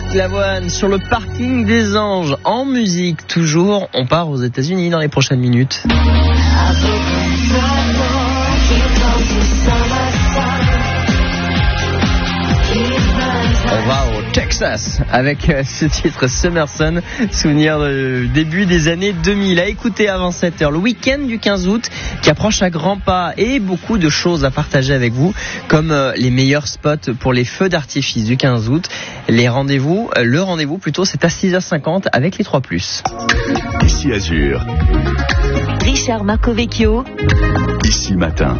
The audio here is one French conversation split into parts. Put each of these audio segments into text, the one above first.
Lavoine sur le parking des Anges en musique toujours. On part aux États-Unis dans les prochaines minutes. On va au Texas avec ce titre Summerson, souvenir du début des années 2000. À écouter avant 7h, le week-end du 15 août qui approche à grands pas et beaucoup de choses à partager avec vous, comme les meilleurs spots pour les feux d'artifice du 15 août. Le rendez-vous plutôt, c'est à 6h50 avec les 3+. Ici Azur. Richard Marcovecchio. Ici Matin.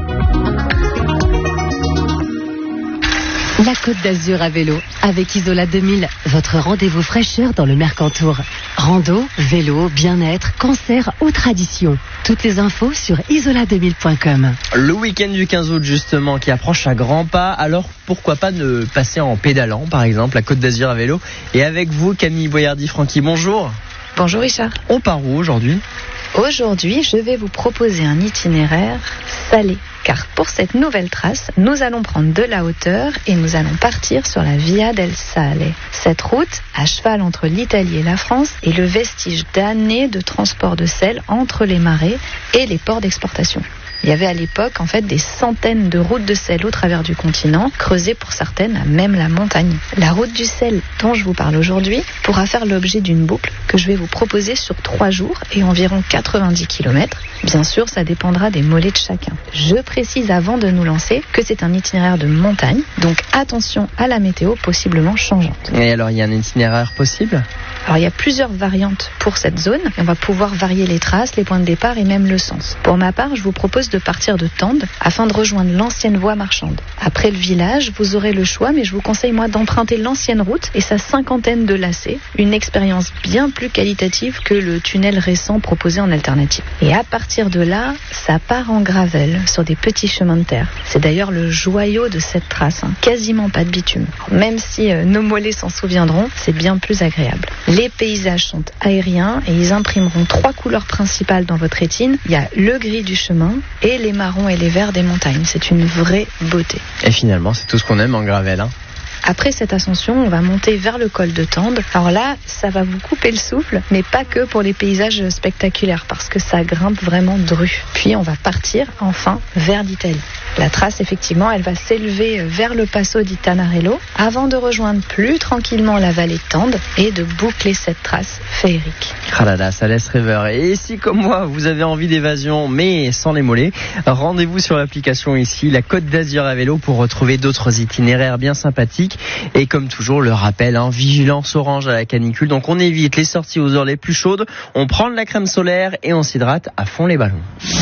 La Côte d'Azur à vélo, avec Isola 2000, votre rendez-vous fraîcheur dans le Mercantour. Rando, vélo, bien-être, concert ou tradition. Toutes les infos sur isola2000.com. Le week-end du 15 août justement qui approche à grands pas, alors pourquoi pas ne passer en pédalant par exemple la Côte d'Azur à vélo. Et avec vous Camille Boyardi-Franqui, bonjour. Bonjour Richard. On part où aujourd'hui ? Aujourd'hui, je vais vous proposer un itinéraire salé. Car pour cette nouvelle trace, nous allons prendre de la hauteur et nous allons partir sur la Via del Sale. Cette route, à cheval entre l'Italie et la France, est le vestige d'années de transport de sel entre les marais et les ports d'exportation. Il y avait à l'époque en fait des centaines de routes de sel au travers du continent, creusées pour certaines à même la montagne. La route du sel dont je vous parle aujourd'hui pourra faire l'objet d'une boucle que je vais vous proposer sur 3 jours et environ 90 km. Bien sûr, ça dépendra des mollets de chacun. Je précise avant de nous lancer que c'est un itinéraire de montagne, donc attention à la météo possiblement changeante. Et alors, il y a un itinéraire possible ? Alors, il y a plusieurs variantes pour cette zone. On va pouvoir varier les traces, les points de départ et même le sens. Pour ma part, je vous propose de partir de Tende afin de rejoindre l'ancienne voie marchande. Après le village, vous aurez le choix, mais je vous conseille moi d'emprunter l'ancienne route et sa 50aine de lacets. Une expérience bien plus qualitative que le tunnel récent proposé en alternative. Et à partir de là, ça part en gravel sur des petits chemins de terre. C'est d'ailleurs le joyau de cette trace, quasiment pas de bitume. Même si nos mollets s'en souviendront, c'est bien plus agréable. Les paysages sont aériens et ils imprimeront 3 couleurs principales dans votre rétine. Il y a le gris du chemin et les marrons et les verts des montagnes. C'est une vraie beauté. Et finalement, c'est tout ce qu'on aime en gravel. Après cette ascension, on va monter vers le col de Tende. Alors là, ça va vous couper le souffle, mais pas que pour les paysages spectaculaires, parce que ça grimpe vraiment dru. Puis on va partir enfin vers l'Italie. La trace, effectivement, elle va s'élever vers le Passo di Tanarello avant de rejoindre plus tranquillement la vallée de Tende et de boucler cette trace féerique. Ah là là, ça laisse rêveur. Et si, comme moi, vous avez envie d'évasion, mais sans les mollets, rendez-vous sur l'application ici, la Côte d'Azur à vélo, pour retrouver d'autres itinéraires bien sympathiques. Et comme toujours, le rappel, vigilance orange à la canicule. Donc on évite les sorties aux heures les plus chaudes, on prend de la crème solaire et on s'hydrate à fond les ballons.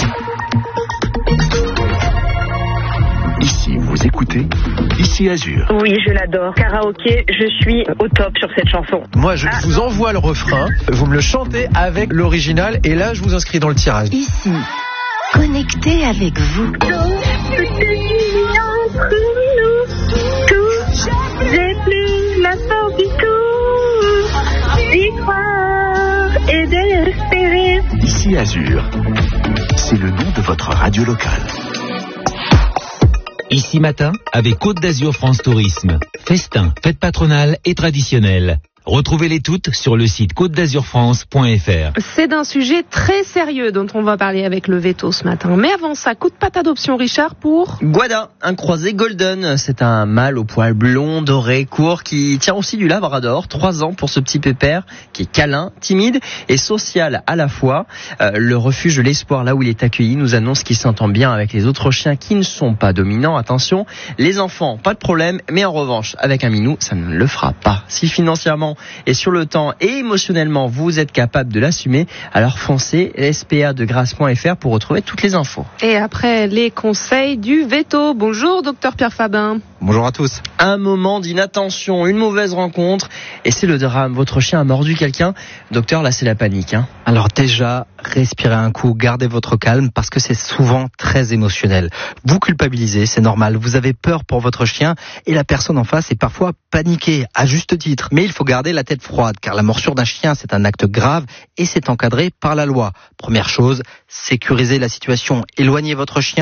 Ici, vous écoutez Ici Azur. Oui, je l'adore. Karaoké, je suis au top sur cette chanson. Moi, je vous envoie le refrain, vous me le chantez avec l'original et là, je vous inscris dans le tirage. Ici, connecté avec vous. J'ai plus la force du tout d'y croire et d'espérer. Ici Azur, c'est le nom de votre radio locale. Ici Matin, avec Côte d'Azur France Tourisme. Festin, fête patronale et traditionnelle. Retrouvez-les toutes sur le site côte-d'azur-france.fr. C'est d'un sujet très sérieux dont on va parler avec le veto ce matin. Mais avant ça, coup de patte adoption, Richard, pour... Guada, un croisé golden. C'est un mâle au poil blond, doré, court, qui tient aussi du labrador. 3 ans pour ce petit pépère, qui est câlin, timide et social à la fois. Le refuge de l'espoir, là où il est accueilli, nous annonce qu'il s'entend bien avec les autres chiens qui ne sont pas dominants. Attention, les enfants, pas de problème. Mais en revanche, avec un minou, ça ne le fera pas. Si financièrement et sur le temps et émotionnellement vous êtes capable de l'assumer, alors foncez spa-de-grâce.fr pour retrouver toutes les infos. Et après les conseils du veto, bonjour docteur Pierre Fabin. Bonjour à tous. Un moment d'inattention, une mauvaise rencontre et c'est le drame. Votre chien a mordu quelqu'un. Docteur, là c'est la panique. Alors déjà, respirez un coup, gardez votre calme parce que c'est souvent très émotionnel. Vous culpabilisez, c'est normal. Vous avez peur pour votre chien et la personne en face est parfois paniquée, à juste titre. Mais il faut garder la tête froide car la morsure d'un chien c'est un acte grave et c'est encadré par la loi. Première chose, sécurisez la situation. Éloignez votre chien,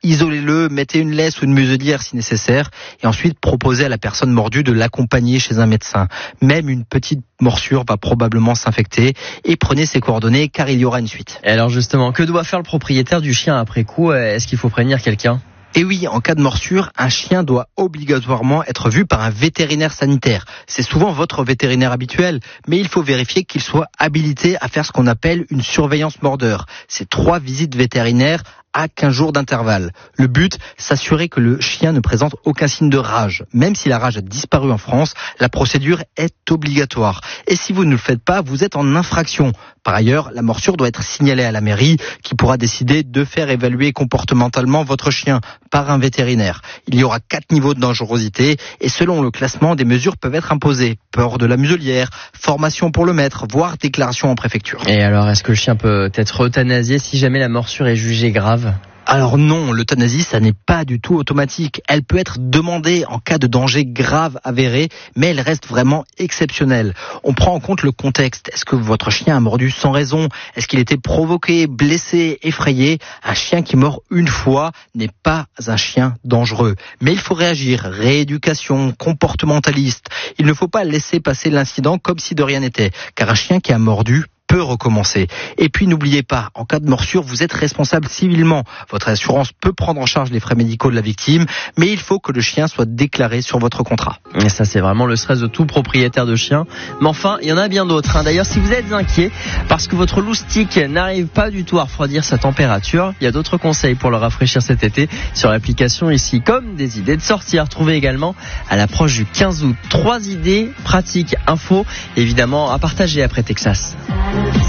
isolez-le, mettez une laisse ou une muselière si nécessaire et ensuite proposez à la personne mordue de l'accompagner chez un médecin. Même une petite morsure va probablement s'infecter et prenez ses coordonnées car il y aura une suite. Et alors justement, que doit faire le propriétaire du chien après coup? Est-ce qu'il faut prévenir quelqu'un? Et oui, en cas de morsure, un chien doit obligatoirement être vu par un vétérinaire sanitaire. C'est souvent votre vétérinaire habituel, mais il faut vérifier qu'il soit habilité à faire ce qu'on appelle une surveillance mordeur. C'est 3 visites vétérinaires à 15 jours d'intervalle. Le but, s'assurer que le chien ne présente aucun signe de rage. Même si la rage a disparu en France, la procédure est obligatoire. Et si vous ne le faites pas, vous êtes en infraction. Par ailleurs, la morsure doit être signalée à la mairie qui pourra décider de faire évaluer comportementalement votre chien par un vétérinaire. Il y aura 4 niveaux de dangerosité et selon le classement, des mesures peuvent être imposées. Port de la muselière, formation pour le maître, voire déclaration en préfecture. Et alors, est-ce que le chien peut être euthanasié si jamais la morsure est jugée grave? Alors non, l'euthanasie, ça n'est pas du tout automatique. Elle peut être demandée en cas de danger grave avéré, mais elle reste vraiment exceptionnelle. On prend en compte le contexte. Est-ce que votre chien a mordu sans raison? Est-ce qu'il était provoqué, blessé, effrayé? Un chien qui mord une fois n'est pas un chien dangereux. Mais il faut réagir. Rééducation, comportementaliste. Il ne faut pas laisser passer l'incident comme si de rien n'était. Car un chien qui a mordu peut recommencer. Et puis n'oubliez pas, en cas de morsure, vous êtes responsable civilement. Votre assurance peut prendre en charge les frais médicaux de la victime, mais il faut que le chien soit déclaré sur votre contrat. Et ça, c'est vraiment le stress de tout propriétaire de chien. Mais enfin, il y en a bien d'autres. D'ailleurs, si vous êtes inquiet parce que votre loustic n'arrive pas du tout à refroidir sa température, il y a d'autres conseils pour le rafraîchir cet été sur l'application ici, comme des idées de sortie à retrouver également à l'approche du 15 août. 3 idées pratiques, infos, évidemment à partager après Texas.